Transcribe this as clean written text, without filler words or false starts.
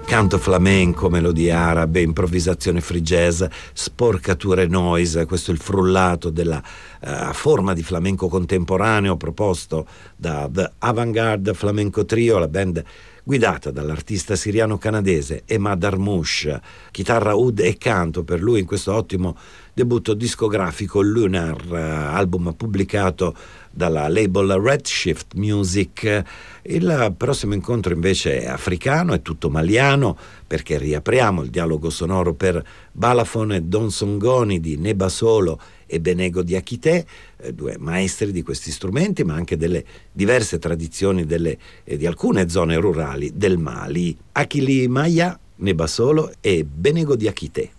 canto flamenco, melodie arabe, improvvisazione free jazz, sporcature noise. Questo è il frullato della forma di flamenco contemporaneo proposto da The Avant-Garde Flamenco Trio, la band guidata dall'artista siriano-canadese Emad Armouche, chitarra, oud e canto per lui in questo ottimo debutto discografico Lunar, album pubblicato dalla label Redshift Music. Il prossimo incontro invece è africano, è tutto maliano, perché riapriamo il dialogo sonoro per balafon e donsongoni di Neba Solo e Benego Diakité, due maestri di questi strumenti, ma anche delle diverse tradizioni di alcune zone rurali del Mali. Akili Maya, Neba Solo e Benego Diakité.